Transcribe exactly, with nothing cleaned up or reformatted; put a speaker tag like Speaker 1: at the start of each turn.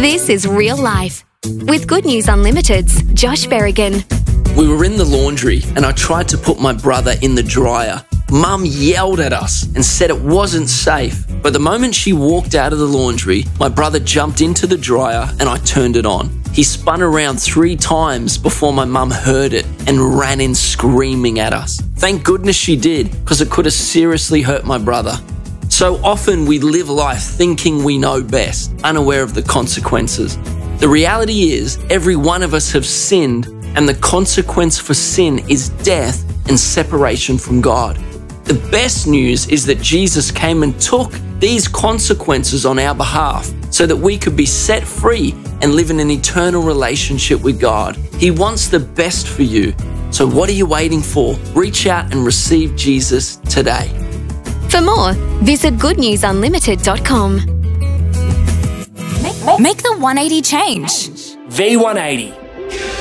Speaker 1: This is Real Life with Good News Unlimited's Josh Berrigan.
Speaker 2: We were in the laundry and I tried to put my brother in the dryer. Mum yelled at us and said it wasn't safe. But the moment she walked out of the laundry, my brother jumped into the dryer and I turned it on. He spun around three times before my mum heard it and ran in screaming at us. Thank goodness she did, because it could have seriously hurt my brother. So often we live life thinking we know best, unaware of the consequences. The reality is, every one of us have sinned, and the consequence for sin is death and separation from God. The best news is that Jesus came and took these consequences on our behalf so that we could be set free and live in an eternal relationship with God. He wants the best for you. So what are you waiting for? Reach out and receive Jesus today.
Speaker 1: For more, visit good news unlimited dot com.
Speaker 3: Make the one eighty change.
Speaker 4: V one eighty.